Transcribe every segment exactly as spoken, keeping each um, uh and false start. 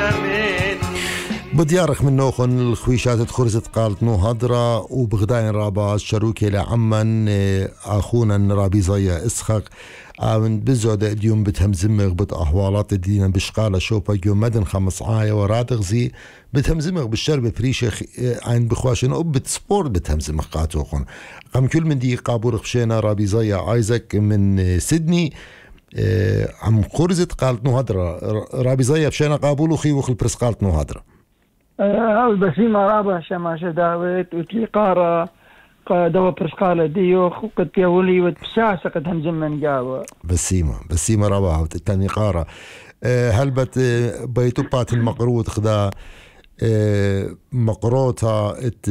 بديارخ من نوخن الخويشات خرزت قالت نو هدرة وبغداين راباز شروكي لعمن أخونا رابي زيا إسخق من بزود ديوم بتهم زمغ بت أحوالات الدين بشقالة شوبا يوم مدن خمس عاية ورادغزي بتهم زمغ بالشرب بريشة عين بخواشن أو بتسبورت بتهم زمغ قاتوخن قام كل من دي قابور خشينا رابي زيا آيزك من سيدني عم خرزت قالت نو هدرة رابي زيا بشينا قابولو خي وخل برس قالت نو هدرة هاو بسيمة رابع شماشة داوت وتلي قارة دوا برسقالة ديوخ وقد يولي وتبساسة قد همزم من جاوة بسيمة بسيمة رابع وتتاني قارة هل بت بيتو بات المقروط خدا مقروطة ات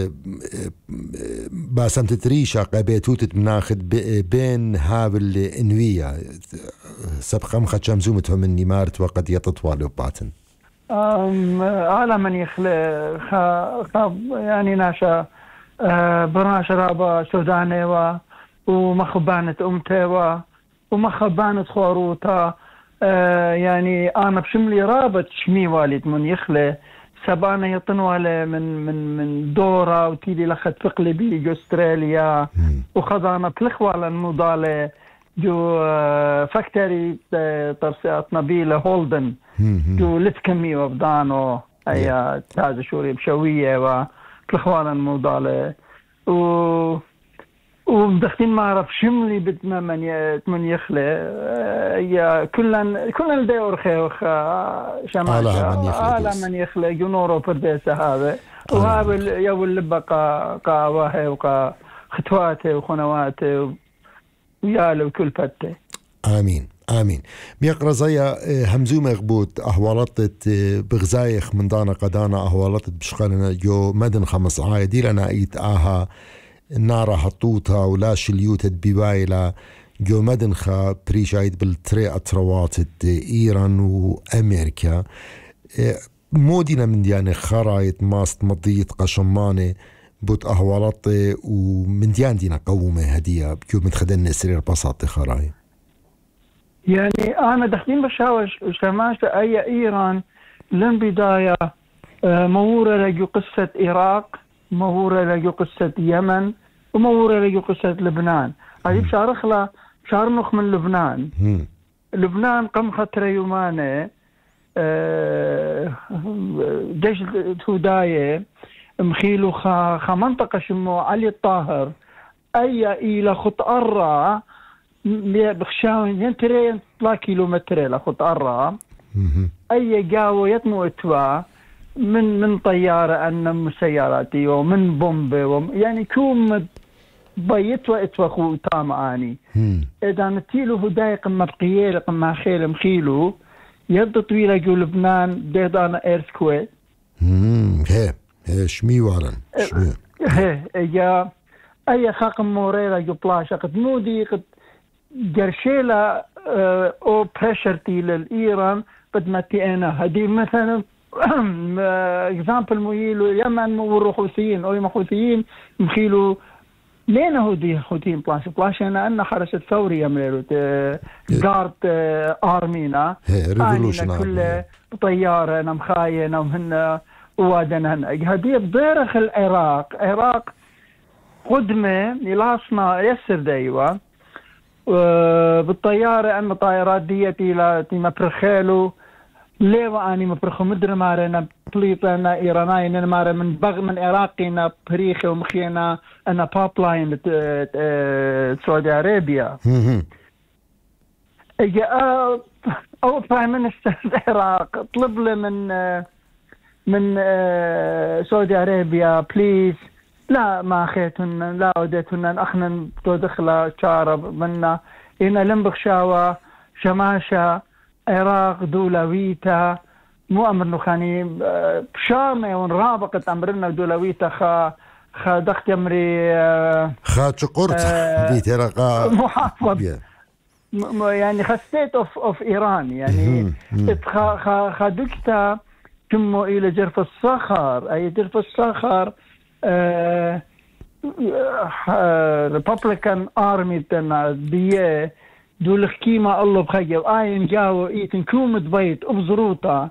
باسم تتريشة قبيتوت مناخد بين هابل انوية سبقا مخد شمزومتهم من نمارت وقد يتطوالوا باتن على من يخلق خ يعني ناشا برناش رابا سوداني و ومخبانة أمتي و ومخبانة خوروتا يعني أنا بشملي رابط شمي والد من يخلق سبانا يطنوالي من من من دورة وتيلي لخت فقلي بي أستراليا وخذانا بلخوالا المضالة جو فاكتوري ترسيات نبيلة هولدن جو لتكمي وفدانو اي تاج شوري بشوية وبلخوانا المضالة و ومدخلين ما اعرف شملي بدنا من من يخلق يا كلن كلن ديور خير شمال على من يخلق ينورو برديسه هذا وهذا يول لبقى قاوه وقا خطواته وخنواته وياله وكل فتة. آمين آمين. بيقرأ زي همزو مغبوط أحوالات بغزايخ من دانا قدانا أحوالات بشقالنا جو مدن خمس عايدي لنا ايت آها نارا حطوتها ولا شليوت ببايلة جو مدن خا بريشايد بالتري أتروات إيران وأمريكا مودينا من ديانة خرايط ماست مضيت قشمانة بوت أهوالات ومن ديان دينا قومة هدية بكيو متخدن سرير بساطة خراي يعني أنا دخلين بشاوش وشماشة أي إيران لن بداية مورة لجو قصة العراق مورة لجو قصة اليمن ومورة لجو قصة لبنان هذه بشارخلا بشارنخ من لبنان م. لبنان قم خطر يومانة جيش الهداية مخيلو خا خا منطقة شمو علي الطاهر أي إلى خط أرى بخشاون ينتري ثلاثة كيلومتر لخط أرى أي جاو يتمو إتوا من من طيارة أن مسياراتي ومن بومبي وم يعني كوم بيتوا إتوا خو تام آني إذا نتيلو هداية قم بقية قم خيل مخيلو يبدو طويلة جو لبنان ديدانا إيرثكويك هي شمي وارن شمي هي يا أي خاقم موريلا جو بلاشة قد مودي قد جرشيلا أو بريشرتي للإيران قد ماتي أنا هدي مثلا إكزامبل مويلو يمن مورو حوثيين أو يمحوثيين مخيلو لين هودي حوثيين بلاشة بلاشة أنا أنا حرشت ثوري يمريلو جارد آرمينا ريفولوشن كل بطيارة نمخاية وهن وادنا هدي بديرخ العراق عراق قدمة يلاصنا يسر دايوة بالطيارة أن طائرات ديتي لا تيما برخيلو ليوا أني مبرخو مدر مارنا بليطنا إيراناي نمارا من بغ من عراقينا بريخي ومخينا أنا بابلاين سعودي عربيا أو برايم منستر العراق طلب لي من من سعودي عربيا بليز لا ما خيتن لا وديتن أخنا تدخل شارب منا هنا لمبخشاوة شماشة عراق دولويتا مو أمر نخاني بشامة ونرابقة أمرنا دولويتا خا خا دخت يمري خا تشقرت بيت رقا محافظ يعني خسيت أوف أوف إيران يعني خا خا خا دكتا تمو إلى جرف الصخر أي جرف الصخر ريبابليكان آرمي تنا ديه دول خكيمة الله بخير آين جاو إيتن كومت بيت أبزروطا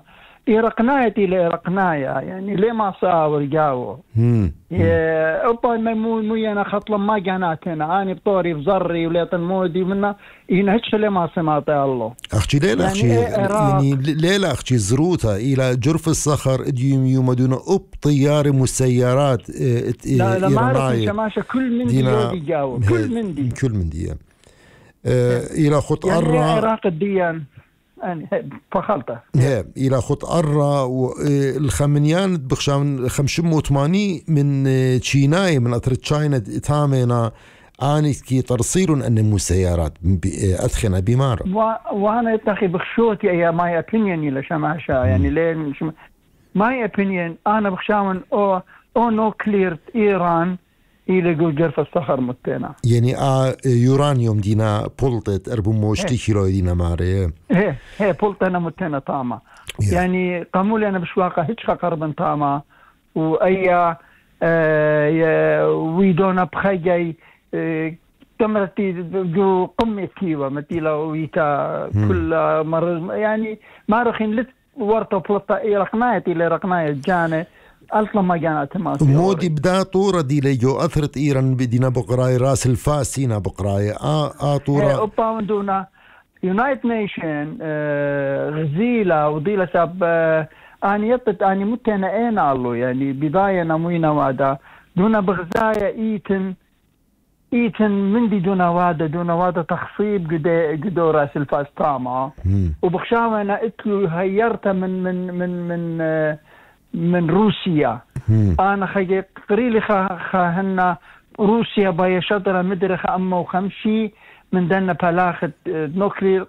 إيرقناية إلى إيرقناية يعني ليه ما صار جاو أبا مو مو أنا خطلا ما جاناتنا أنا بطوري بزري وليت المودي منا ينهش ليه ما سمعت الله أختي ليلة أختي يعني ليلة أختي زروتها إلى جرف الصخر إديوم يومدون أب طيار مسيرات لا لا ما أعرف شماشة كل من دي جاو كل من دي كل من دي إلى خط يعني أرى عراق الديان يعني فخلطة إلى خط أرى الخمنيان بخشان خمشم وثماني من تشيناي من أطر تشاينا تامينا آني كي ترصير أن مسيرات أدخنا بمار وأنا يتخي بخشوتي أي ماي أبينيون إلى شماشة يعني لين ماي أبينيون أنا بخشان أو أو نوكلير إيران إلى جو جرف الصخر متنا يعني آه يورانيوم دينا بولتت أربو موشتي كيلو دينا ماري هي هي بولتنا متنا طامة يعني قامولي أنا بشواقة هيتش قربن طامة وأي آه ويدونا بخيجي آه تمرتي جو قمة كيوة متيلا ويتا كل مرة يعني ما رخين لت ورطة بلطة إيه رقنايتي إلى رقناية جانة أصلا ما جانت ماسي مودي بدا طورة دي ليجو أثرت إيران بدينا بقراي راس الفاسينا بقراي آه آه طورة أوبا وندونا يونايت نيشن آه غزيلة وديلة ساب آه أني يطت أني متنا أين الله يعني بداية نموينا وادا دونا بغزايا إيتن إيتن من دي دونا وادا دونا وادا تخصيب قدو, قدو راس الفاس طامة وبخشاوة أنا اتلو هيرت من من من من آه من روسيا مم. أنا خي قريلي خهنا روسيا باي شطرة مدرخ أما وخمشي من دنا بلاخت نوكلير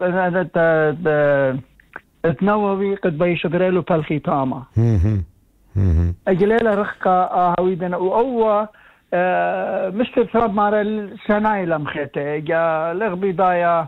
تنووي قد باي شطريلو بالخي طامة أجليلة رخقة هاويدنا وأوه مستر تراب مارا السناي لمخيته جا لغبي دايا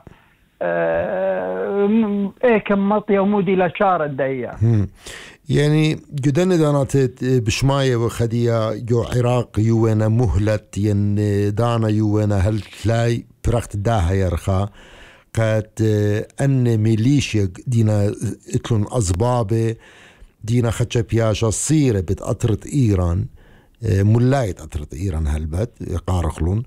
ايه كم مطية ومودي لشارة دايا يعني جدن دانات بشماية وخدية جو عراق يوانا مهلت ين دانا يوانا هل تلاي برقت داها يرخا قد أن ميليشيا دينا اتلون أزبابة دينا خدشة بياشا صيرة بتأطرت إيران ملايت أطرت إيران هلبت قارخلون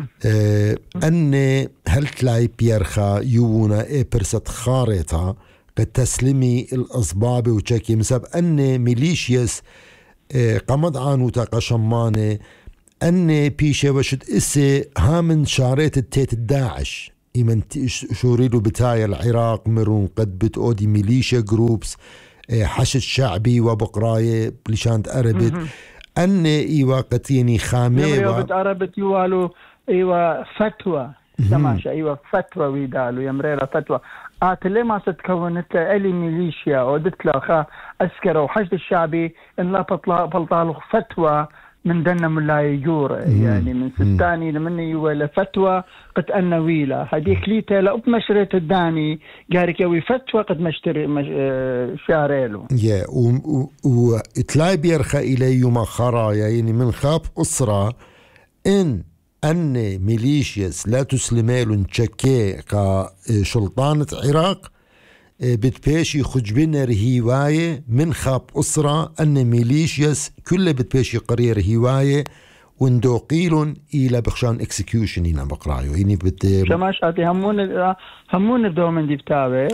أن هل تلاي بيرخا يوانا إيه برست خارطة قد تسلمي الأصباب وشاكي مساب أن ميليشياس قمد عنو تاقا شمانة أن بيشة وشد إسي هامن شارات التيت الداعش إيمن شوريلو بتايا العراق مرون قد بتقودي ميليشيا جروبس حشد شعبي وبقراية بلشاند أربت أن إيوا قتيني خامي يمريو بتأربت يوالو إيوا فتوى سماشا إيوا فتوى ويدالو يمريلا فتوى آتلي ما ستكونت إلي ميليشيا ودت لها أسكر وحشد الشعبي إن لا بلطالو فتوى من دنا ملا يجور يعني من ستاني لمني يولا فتوى قد أنا ويلا هذيك ليتا لأب مشريت الداني قارك يوي فتوى قد مشتري مش شاريلو يا وإتلاي بيرخى إلي يوم خرايا يعني من خاب أسرة إن أن ميليشياس لا تسلميلون تشكي كشلطانة عراق بتبيشي خجبنا رهيواية من خاب أسرة أن ميليشياس كل بتبيشي قرير رهيواية وندوقيلون إلى بخشان إكسكيوشن هنا بقرايو يعني بت شماش هاتي همون همون الدومن دي بتاعه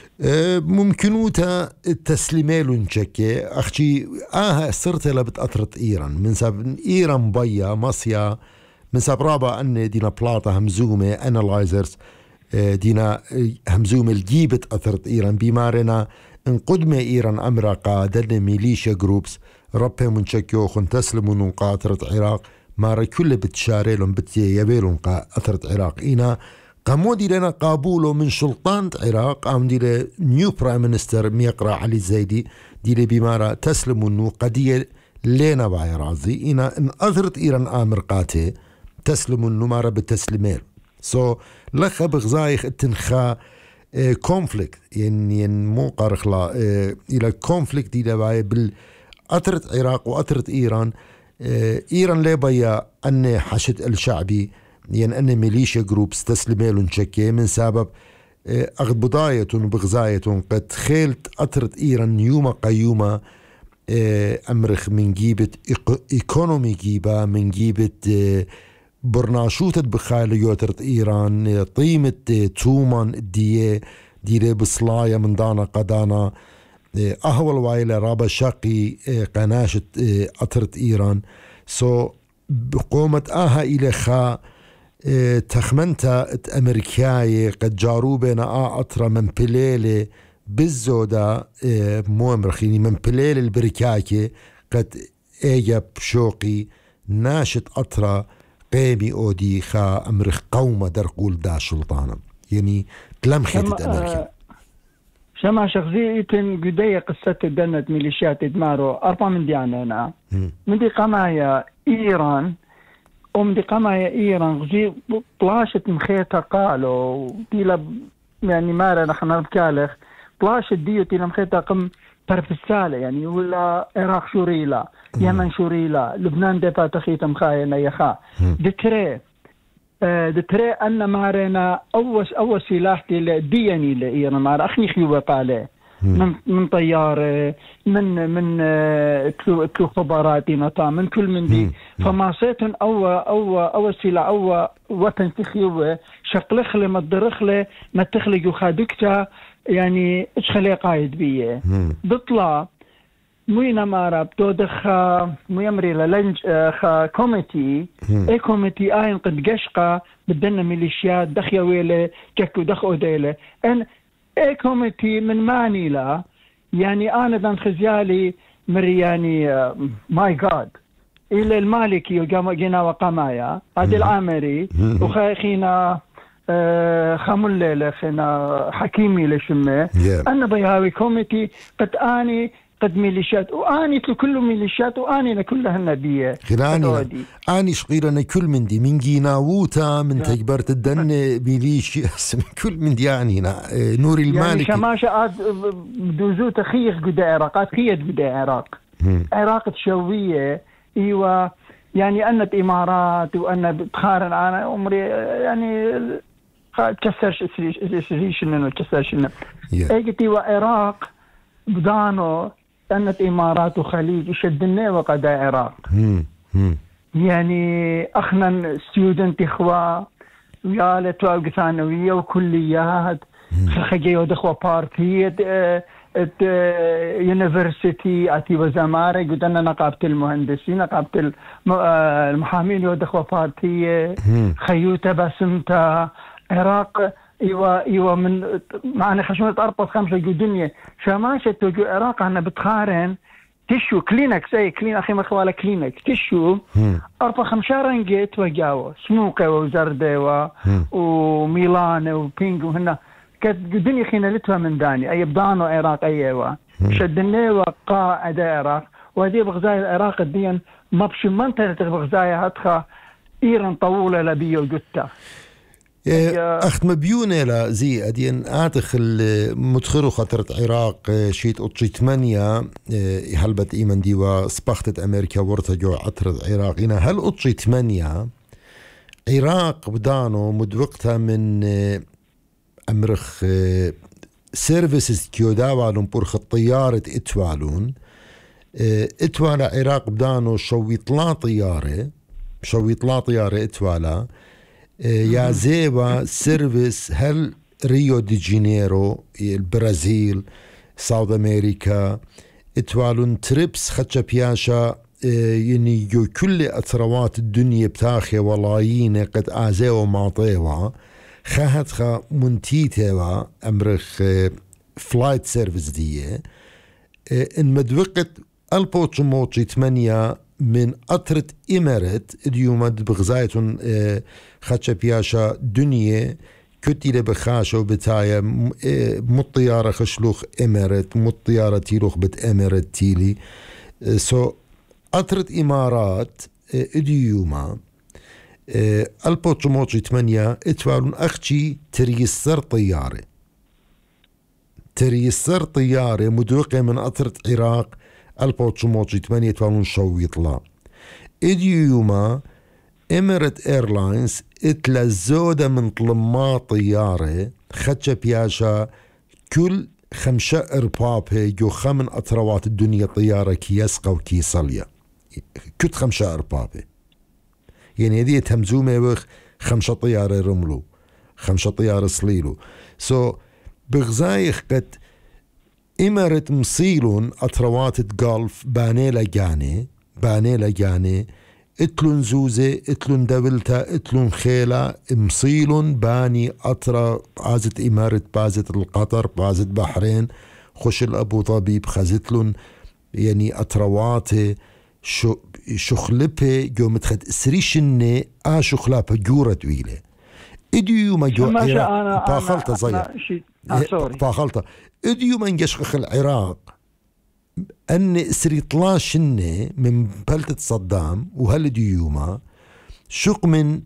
ممكنوتا تسليميلون تشكي أختي آه صرت لبتأثرت إيران من سبب إيران بيا مصيا من سبب رابع أن دينا بلاطة همزومة أنالايزرز دينا همزومة الجيبت أثرت إيران بمارنا إن قدم إيران أمريكا دلنا ميليشيا جروبس ربهم من شكيو خن تسلمون نقاطرة عراق مارا كل بتشاريلون بتيابيلون قاطرة عراق إنا قامودي لنا قابولو من سلطان عراق قام دي نيو برايم منستر ميقرا علي الزيدي دي بمارا تسلمون قضية لنا باي رازي إنا إن أثرت إيران أمريكاتي تسلمون نمارا بالتسليمير سو so, لخا بغزايخ التنخا كونفليكت يعني مو قارخلا الى كونفليكت دي دباي بالأثرت عراق وأثرت إيران إيران ليبايا أن حشد الشعبي يعني أن ميليشيا جروبس تسلميلون شكي من سبب أغد بضاية بغزاية قد خيلت أطرت إيران يوم قيومة أمرخ من جيبة إيكونومي جيبة من جيبة برناشوتة بخالي يوترت إيران طيمة تومان دي ديري بصلاية من دانا قدانا أهول وايلة رابا شاقي قناشة أطرت إيران سو بقومة آها إلى خا تخمنتا أمريكاي قد جارو بين آ أطرة من بليلة بالزودة مو أمرخيني من بليلة البريكاكي قد إيجا بشوقي ناشط أطرة قيمي أودي خا أمرخ قومة درقول دا سلطانا يعني تلمخت أمريكا شما شخصية قدية قصة دنت ميليشيات إدمارو أربع من ديانا من دي قمايا إيران ومن دي قمايا إيران غزي طلاشت مخيطة قالوا تيلا يعني مارا نحن بكالخ طلاشت ديو تيلا مخيطة قم طرف السالة يعني ولا عراق شوريلا يمن شوريلا لبنان دفا تخيطة مخاينا يخا دتري دتري أن مارنا أول أول سلاح ديني لإيران مار أخني خيوبة عليه من من طيارة من من كل كل خبراتي نطا من كل من دي فما صيتن أو أو أو سلاح أو وطن تخيوبة شقلخ له مدرخ له ما تخلق وخادكتا يعني إيش خلي قايد بيه بطلع موينا مارا بتودخ ميمري للنج خا كوميتي اي كوميتي اين قد قشقة بدنا ميليشيات دخيا ويلة جكو دخو ديلة ان اي كوميتي من ماني لا يعني انا دان خزيالي مري يعني ماي جاد الى المالكي وقام جينا وقمايا هذا العامري وخايخينا خامل ليلة خينا حكيمي لشمه انا بيهاوي كوميتي قد اني قد ميليشيات واني كل ميليشيات واني لكلها النبيه خلاني اني شقيرنا كل من دي من جيناوتا من تجبرت الدن ميليشيا من كل من دي يعني نور المالكي يعني شماشة دوزو تخيخ قد عراقات خيت قد عراق عراق تشويه ايوه يعني انت امارات وان بتخارن انا عمري يعني تكسر شنو وتكسر شنو اجتي وعراق بدانو أنت إمارات وخليج يشدني وقد عراق يعني أخنا ستودنت إخوة ويالة توقع ثانوية وكليات خجي ودخوة بارتية يونيفرسيتي أتي وزمارة قدنا نقابة المهندسين نقابة المحامين ودخوة بارتية خيوتة بسمتة عراق ايوه ايوه من معنا خشمت اربط خمسه الدنيا شماشة توجو عراق انا بتخارن تشو كلينكس اي كلين اخي مخواله كلينكس تشو اربع خمسة رنجيت وجاو سموكه وزردة وميلان وبينج وهنا كانت الدنيا خينا لتها من داني اي بدانو عراق ايوه شدني وقاعد عراق وهذه بغزايا العراق الدين ما بشي منطقه بغزايا هتخا ايران طوله لبيه وجثه أخت مبيونة لا زي أدين أدخل مدخلو خطرة عراق شيت أطشي ثمانية هلبت إيمان ديوا سبختت أمريكا ورتجو عطرة عراق هنا هل أطشي ثمانية عراق بدانو مدوقتها من أمرخ سيرفيسز كيوداوالون برخ الطيارة إتوالون إتوالا عراق بدانو شوي طلا طيارة شوي طلا طيارة إتوالا يا زيبا سيرفيس هل ريو دي جانيرو البرازيل ساوث أمريكا اتوالون تريبس خدشة بياشا يعني يو كل أثروات الدنيا بتاخي ولايين قد آزيو معطيوا خاهت خا منتيتوا أمرخ فلايت سيرفيس دي ان مدوقت البوتش موتشي ثمانية من أطرة إمارات اليوم بغزايتون خدشة بياشا دنيا كتيلة بخاشة وبتايا مطيارة خشلوخ إمارات مطيارة تيلوخ بت إمارات تيلي سو أطرة إمارات اليوم البوتش موتشي ثمانية اتوالون أختي تريسر طيارة تريسر طيارة مدوقة من أطرة عراق البوتش موتشي ثمانية اتوالون شو يطلع اليوم إمارات إيرلاينز اتلزودة من طلما طيارة خدشة بياشا كل خمسة إربابة جو خمن أطروات الدنيا طيارة كي يسقى وكي صليا كت خمسة إربابة يعني هذه تمزومة وخ خمسة طيارة رملو خمسة طيارة صليلو سو so بغزايخ قد إمارة مصيلون أطروات الجولف باني لجاني باني لجاني اتلون زوزة اتلون دولتا اتلون خيلة مصيلون باني أطرا بازت إمارة بازت القطر بازت بحرين خش الأبو ظبي بخزتلون يعني أطروات شو شخلبه جو متخد سريشنة آ شخلابه جورة دويلة إديو ما جو العراق باخلطة زيا باخلطة إديو ما نجشخ العراق أن سريطلاشنة من بلدة صدام وهل ديوما شق من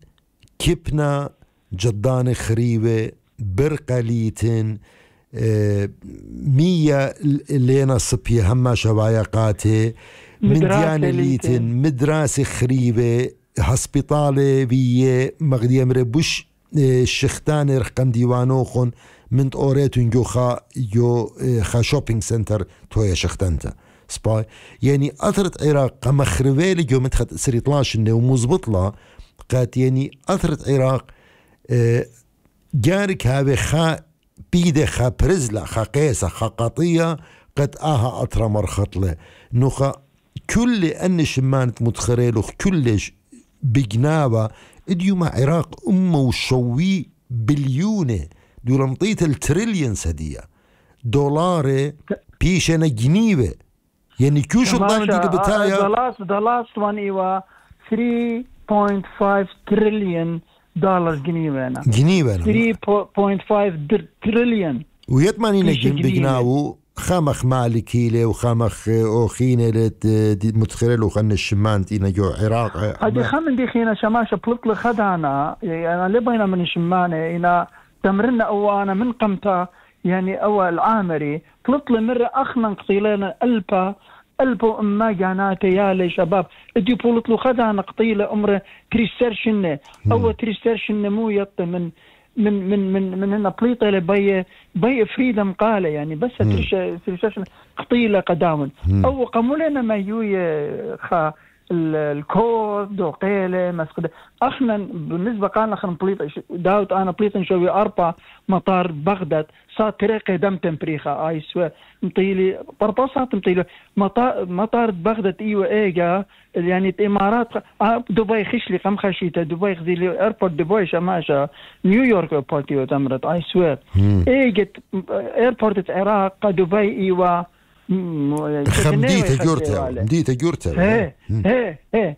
كبنا جدان خريبة برقليتن آه مية لينا صبية هما شوايقاتي من ديانة ليتن مدراسة خريبة هسبيطالة بيه مغدي أمر بوش آه الشختان رقم ديوانوخن من أوريتون جو خا جو خا شوبينج سنتر تويا شختانتا سباي يعني أثرت عراق مخربيلي جو متخد سريطلاش إنه ومزبط له قات يعني أثرت عراق اه جارك هذا خا بيده خا برزلة خا قيسة خا قطية قد آها أطرى مرخط له نخا كل أن شمانت متخريلو كلش بجنابة اديو مع عراق أمه وشوي بليونه دول مطيت التريليونز هدية دولار بيشنا جنيبة يعني كيو شغلانة دي بتاعي the last the last one إيوا three point five trillion دولار جنيبة أنا جنيبة أنا three point five trillion ويتماني نجم بجناو خامخ مالي كيلة وخامخ أوخينة لت متخرل وخن الشمان تينا جو عراق هذه خمن دي خينا شماشة بلطل خدانا يعني أنا لبينا من الشمانة إنا تمرنا أو أنا من قمتا يعني أول عامري طلطل مرة أخنا قطيلين ألبا ألبا أما جاناتي يا لي شباب ادي بولطلو خدانا قطيلة أمره تريسترشنة أو تريسترشنة مو يط من من من من من هنا بليطة لبي بي فريدم قال يعني بس تريسترشنة قطيلة قدامن أو قمولنا ما يوي خا الكود دوقيله مسقد احنا بالنسبه قالنا خلينا بليط داوت انا بليط نشوي اربع مطار بغداد صار طريقه دم تمبريخه اي سوا مطيلي بربصات مطيلي مطار مطار بغداد ايوه ايجا يعني الامارات دبي خشلي قم خشيته دبي خذي ايربورت دبي شماشه نيويورك بارتيو تمرت اي سوا ايجت ايربورت العراق دبي ايوه خمديته جورته مديته جورته ايه ايه ايه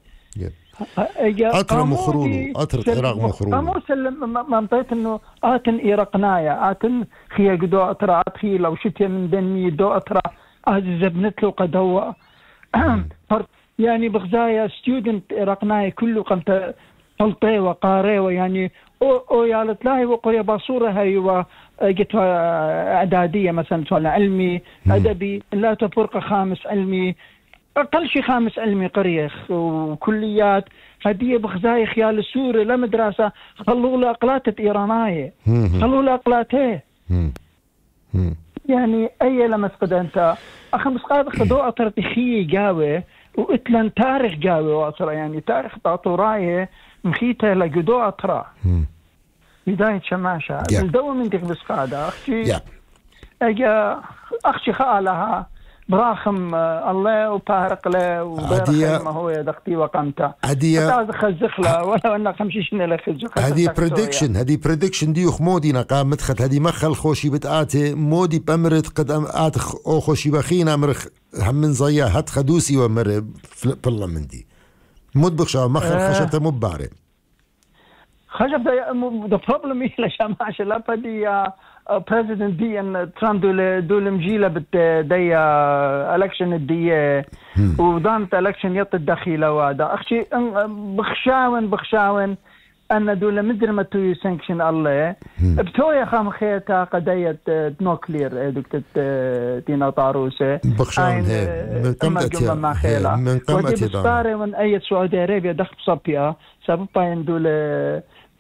أطر مخرولو أطر عراق مخرولو أمو سلم منطقة إنه آتن إيرقنايا آتن خيا قدو أطرا أتخي لو شتي من دنمي دو أطرا أزبنت له قدوة يعني بغزايا ستودنت إيرقنايا كله قمت طلطي وقاري ويعني أو أو يالت لاهي وقرية باصورة هاي وقت إعدادية مثلا ولا علمي أدبي لا تفرق خامس علمي أقل شيء خامس علمي قرية وكليات هدية بخزاي خيال السوري لا مدرسة خلوا له أقلاتة إيرانية خلوا له أقلاتها يعني أي لما تقد أنت أخي مسقاد خدوء أطرتخية جاوة وإتلن تاريخ جاوة وأطرة يعني تاريخ تعطوراية مخيتها لقدوء أطرة بداية شماشة yeah. الدو من ديك مسقادة أختي yeah. أجا أختي خالها براخم الله وبارق له وبارق ما هو يدقتي وقمته هدية هذا خزخ له ولا أنا خمسين له خزخ هذه بريدكشن هذه بريدكشن دي مودي نقام مدخل هذه مخل خوشي بتآتي مودي بأمرت قد آت أو خوشي بخينا مرخ هم من زيا هات خدوسي ومر بالله من دي مود بخشا مخل خشبته مو باري خشب ده problem إيه لشماش لا بدي president دي ان ترامب دول دول مجيله بدي election دي ودانت election يط الدخيله وهذا اختي بخشاون بخشاون ان دول مدري ما تو سانكشن الله بتويا خام خيتا قضيه نوكلير دكتور دينا طاروسه بخشاون من قمتها من قمتها من اي سعوديه عربيه دخل صبيا سبب باين دول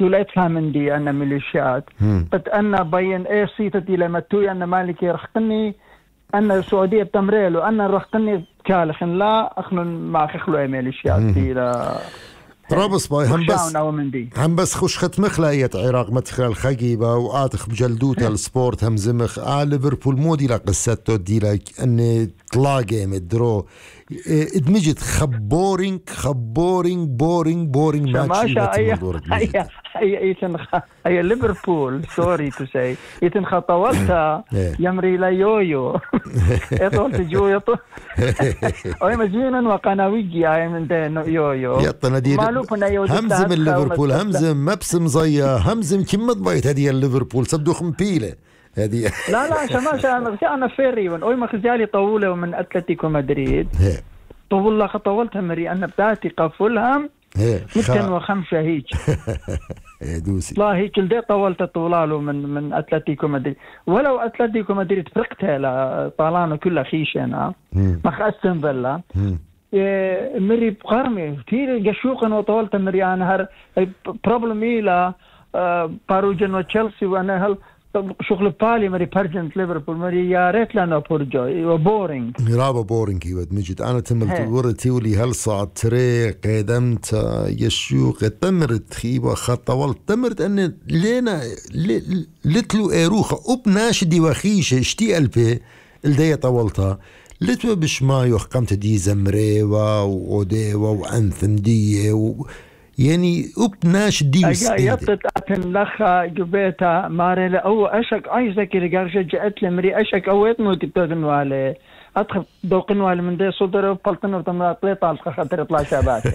دول افهم دي أنا ميليشيات بس أنا بين إيه صيتتي لما توي أنا مالك يرخقني أنا السعودية بتمريلو أنا رخقني كالخن لا أخنن ما خخلو ميليشيات دي لا طرابلس باي هم بس هم بس خوش ختمخ لايت عراق مدخل الخقيبة وآتخ بجلدوتا السبورت هم زمخ آه ليفربول مودي لا قصته دي لك أني تلاقي مدرو ادمجت خبورينج خبورينج بورينج بورينج ماتش هي هي هي هي ليفربول سوري تو سي يتن خطواتها يمري لا يويو يطول جو يطول اي مجنون وقناويجي اي من ده يويو يطنا دي همزم ليفربول همزم مبسم زيا همزم كم ضبيت هذه ليفربول صدو خمبيله هذه لا لا شمال شمال أنا فيري وأي ما خزالي طولة من أتلتيكو مدريد طول الله طولتها مري أنا بتاعتي قفلهم ممكن وخمسة هيك دوسي لا هيك الدي طولت طولاله من من أتلتيكو مدريد ولو أتلتيكو مدريد فرقتها لا طالانه كلها خيشنا ما خاستن بلا مري بقرمي كثير قشوقا وطولت مري أنا هر بروبلمي لا باروجن وتشيلسي وأنا هل شغل بالي مري بارجنت ليفربول مري يا ريت لنا بورجو وبورينج رابا بورينج يود مجد انا تملت ورتي ولي هل صعد طريق قدمت يشوق تمرت خيبه خطولت تمرت ان لينا لتلو ايروخه اب ناشدي وخيشه اشتي البي الديه طولتها لتو بشمايو قمت دي زمريوه واوديوه وانثم دي و يعني أبناش ديوس يطت أتن لخا جبيتا ماري أو أشك عايزك رجال شجعت لمري أشك أويت موتي بتغن والي أدخل دوقن والي من دي صدر وبلطن وطمنا طلي طالخ خاطر يطلع شاباتي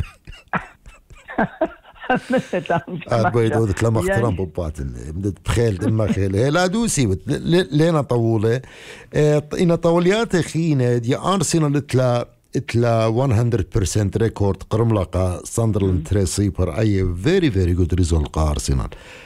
أبيت ودت لما اخترام بباتن بدت بخيل دم خيل لا دوسي لينا طولة إن طوليات خينة دي أرسنال تلا اتلا مية بالمية ريكورد قرملقة ساندرلاند تريسيبر اي فيري فيري جود ريزولت ارسنال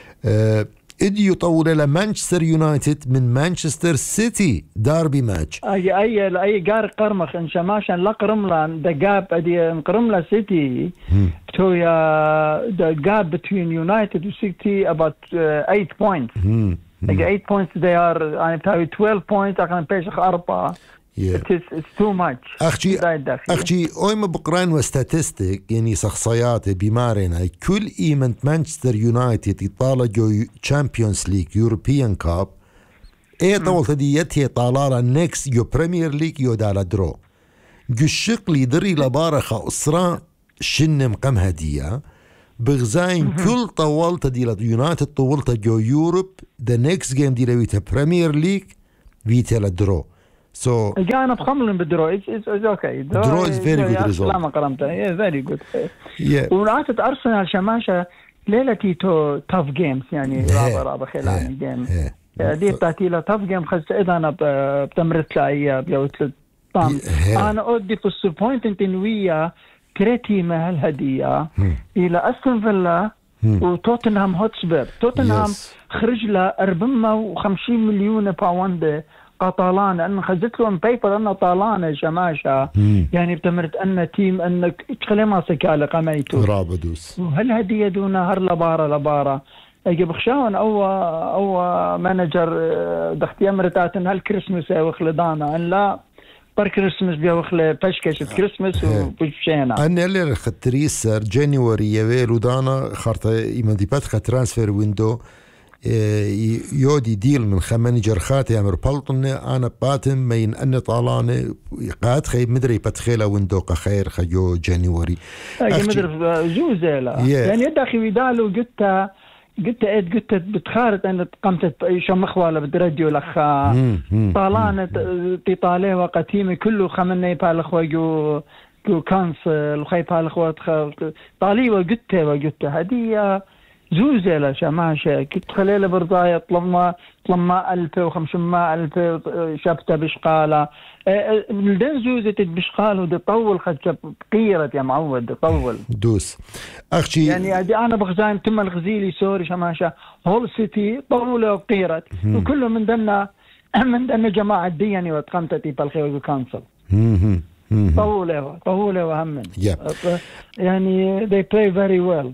اديو طول الى مانشستر يونايتد من مانشستر سيتي داربي ماتش اي اي اي قار قرمخ ان شماشن لا قرملان ذا جاب ادي قرملا سيتي تو يا ذا جاب بتوين يونايتد وسيتي اباوت eight points like eight points they are انا بتاعي twelve points اخن بيشخ أربعة Yeah. It is, it's too much. أختي أختي أيما بقران وستاتستيك يعني شخصيات بمارنا كل إيمنت مانشستر يونايتد يطالع جو تشامبيونز ليج يوروبيان كاب إيه طولت ديتي طالارا نيكس يو بريمير ليج يو دالا درو جو الشقل يدري لبارخة أسرة شن مقام هدية بغزاين كل طولت دي يونايتد طولت جو يوروب the next game دي لويتا بريمير ليج ويتا لدرو So أنا بخملن بدرو it's it's okay. Draw is very good result. لا ما قرمته yeah very good. Yeah. ونعطت أرسنال شماشة ليلتي تو tough games يعني رابع رابع خلال جيم. دي بتاعتي له tough game خلص إذا أنا بتمرت لأي بيوت طام. أنا أدي في السبوينت إنت ويا كريتي مع هالهدية إلى أستون فيلا وتوتنهام هوتسبير. توتنهام خرج له أربعمية وخمسين مليون باوند. قطالان أن خزت لهم بيبر أن طالان شماشة يعني بتمرت أن تيم أنك خلي ما سكالة قميتو رابدوس وهل هدية دون هر لبارة لبارة أجي بخشاون أو أو مانجر دخت يمرتات إن هالكريسماس وخلدانا أن لا بار كريسماس بيوخل بشكش كريسماس وبشينا أنا اللي ختريسر جانيوري يويلو دانا خرطة إيمانتيبات خطرانسفير ويندو يودي ديل من خمانجر خاتي أمر بلطن أنا باتم مين أن طالانة قاد خي مدري بتخيله وندوق خير خيو جانيوري أي مدري جوزة لا يعني يدخي ويدالو قلت قلت إيه قلت بتخارط أن قمت شو مخوالة بدرجة لخا طالانة تطالع وقتيمة كله خمنة بالخوا جو جو كانسل وخي بالخوا طالي وقلت وقلت هدية زوزة لا شماشة كنت خليلة برضاية طلما طلما ألف وخمسمائة ألف شبتة بشقالة ملدين زوزة بشقال ودي طول خد قيرت يا معود دي طول دوس أختي يعني أدي أنا بخزايم تم الغزيلي سوري شماشة هول سيتي طولة وقيرت وكله من دنا من دنا جماعة دي يعني وتقمتتي بالخير وكانسل طولة طولة وهمن يعني they play very well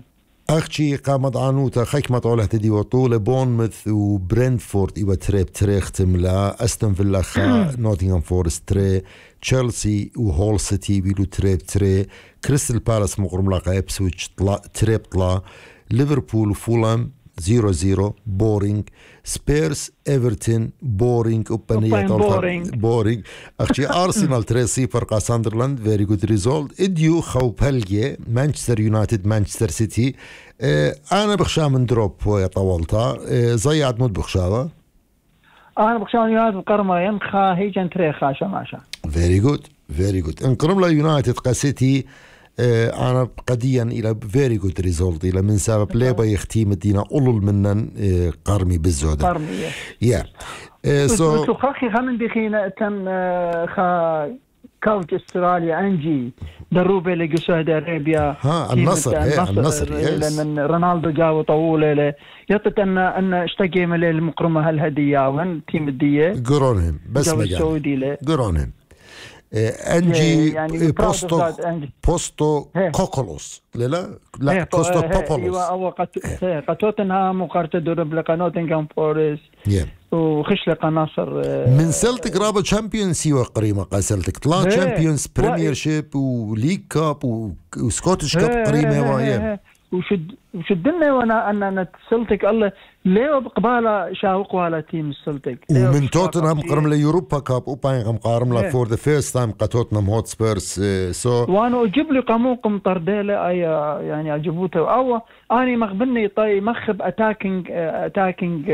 أختي قامت عنوتا خيك طولة تدي وطولة بونموث وبرنتفورد إيوة تريب تريخ تملا أستون فيلا خا نوتنغهام فورست تري تشيلسي وهول سيتي بيلو تريب تري كريستال بالاس مقرم لاقا إبسويتش تريب طلا ليفربول وفولام زيرو زيرو بورينج سبيرس ايفرتون بورينج اوبنية بورينج بورينج اختي ارسنال تريسي فرقة ساندرلاند فيري جود ريزولت اديو خو بلجي مانشستر يونايتد مانشستر سيتي اه انا بخشى من دروب ويا طولتها اه زي عدمود بخشاوة انا بخشى يونايتد قرمة ينخا هيجن تريخا شماشا فيري جود فيري جود انقرم لا يونايتد قاسيتي اه أنا قديا إلى very good result إلى من سبب ليبا يختيم الدينا أولل منن اه قرمي بالزودة قرمي يا سو سو خاخي خمن بخينا تم اه خا كوتش استراليا انجي دروبه لسعودي ارابيا ها النصر هي النصر لان رونالدو جاو طوله يطت ان ان اشتكي من المقرمه هالهديه وين تيم الديه قرونهم بس مجال قرونهم انجي يعني بوستو بوستو كوكولوس لا لا لا بوستو بوبولوس ايوه او قتوتنهام وقارت دورب لقنوتنغهام فورست وخش لقى ناصر من سلتك رابط تشامبيونز يوا قريمه قا سلتك طلع تشامبيونز بريمير شيب وليج كاب وسكوتش كاب قريمه ويا وشد وشدنا وانا ان انا سلتك الله ليه بقباله شاوق على تيم السلتك ومن توتنهام قرم ليوروبا كاب وباين قارم لا فور ذا فيرست تايم قتوتنهام هوت سبيرز سو وانا اجيب لي قموقم طرديله اي يعني اجيبوته او اني مغبني طي مخب اتاكينج اتاكينج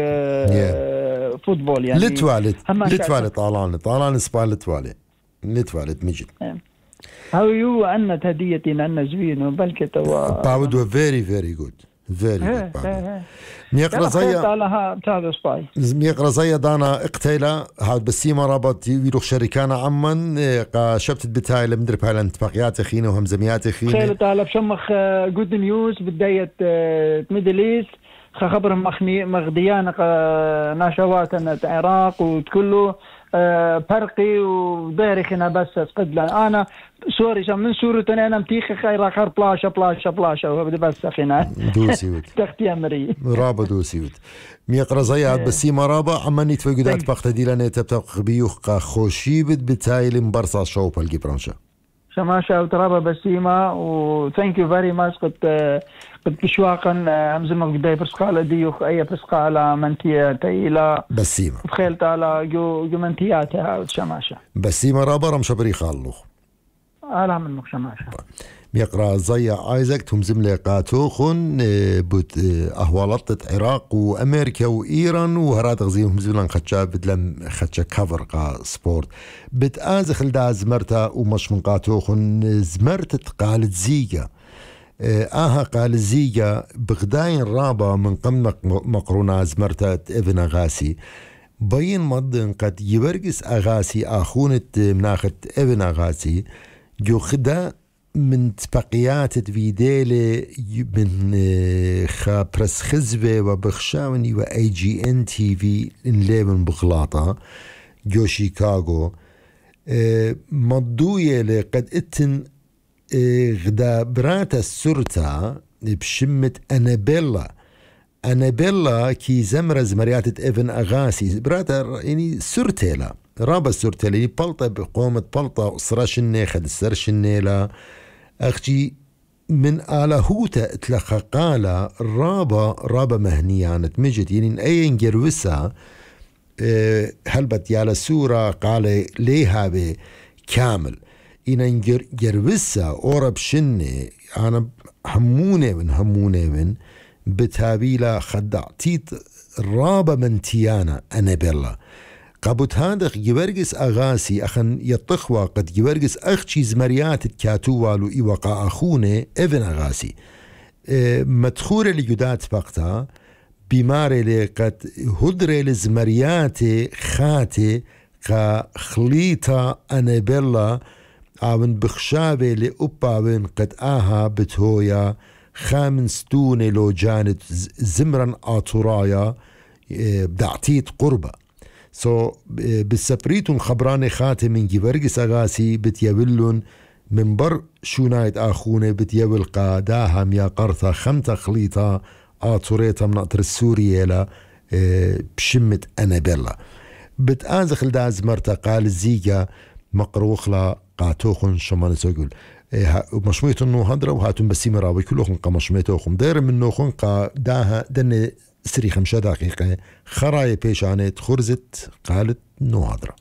فوتبول يعني لتوالد لتوالد طالان طالان سبال لتوالد لتوالد مجد هاو يو أن هديتي أن زوين بلكي توا باود و very very good very good ميقرا زي على بتاع سباي ميقرا زي دانا اقتيلا هاد بسيما رابط يروح شركانا عمن قا شبت بتاعي لمدرب هاي الانتفاقيات خينه وهمزميات خينه خيلت على بشمخ جود نيوز بداية ميدل ايست خبر مخني مغديان ناشوات العراق وتكله فرقي ودارخنا بس قد انا سوري من سورة انا متيخ خير اخر بلاشا بلاشا بلاشا وبدي بس اخينا دوسيوت تختي امري رابا دوسيوت ميقرا زياد بسيما رابا عماني تفقدات فقط ديلانه تبتق بيوخ خوشي بد بتايل مبرصا شو بالجبرانشا شماشا وترابا بسيما و ثانك يو فيري ماتش قد قد بشواقا همز مقداي برسقاله ديوخ اي برسقاله منتيه تيلا بسيما تخيلت على جو جو منتياتها شماشا بسيما رابا رمش بري خالو الا من شماشا ميقرا زيا ايزاك تمزم لقاتوخن بوت اهوالات العراق وامريكا وايران وهرات غزيهم زلان خدشا بدلم خدشا كفر قا سبورت بت ازخل دا زمرتا ومش من قاتوخن زمرت قالت زيجا اها قال زيجا بغداين رابا من قمنا مقرونا زمرتا ابن اغاسي بين مضن قد يبرقس اغاسي اخونت مناخت ابن اغاسي جو خدا من تبقيات فيديلي من خابرس خزبة وبخشاوني واي جي ان تي في انليبن بغلاطة جو شيكاغو مضوية لقد اتن غدا براتا السرطة بشمة أنابيلا أنابيلا كي زمرز مرياتة ابن أغاسي براتا يعني سرتيلا رابا سرتيلا يعني بلطة بقومة بلطة صراشني خد السرشني لا أختي من آلهوتا اتلقى قال رابا رابا مهنيانة مجد يعني أي نجروسا أه هلبت يالا سورة قال ليها بكامل إن نجروسا أورب شني أنا هموني من هموني من بتابيلا خدعتيت رابا من تيانا أنابيلا قابوت هادخ يبرقس أغاسي أخن يطخوا قد يبرقس أخشي زمريات الكاتوالو إيوقا أخونه ابن أغاسي اه مدخورة لجدات فقطة بماري لي قد هدري لزمريات خاتي قا خليطة أنابيلا آون بخشابي لأباون قد آها بتهويا خامن ستوني لو جانت زمرا آتورايا اه بدعتيت قربة سو so, بالسبريتون خبراني خاتم من جبرقس أغاسي بتيابلون من بر شونايت آخونة بتيول قاداها ميا قرطة خمتة خليطة آطوريتا من أطر السورية لا بشمة أنابيلا بتآنزخ لداز مرتا قال الزيجا مقروخلا قاتوخن شمان سوغل مشميت انو هدرا وهاتون بسيمة راوي كلوخن قا مشميتوخن دير من نوخن قا داها دن سري خمسة دقيقة خراي بيشانت خرزت قالت نو هدرا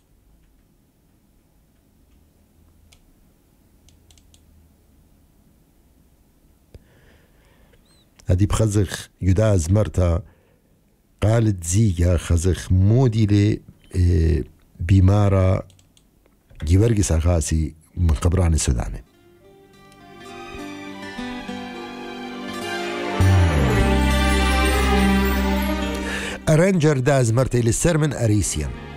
هدي بخزخ يداز مرتا قالت زيجا خزخ مودي لي بيمارة جيورجس أغاسي من قبران السوداني أرنجر داز مرتي للسر من أريسيان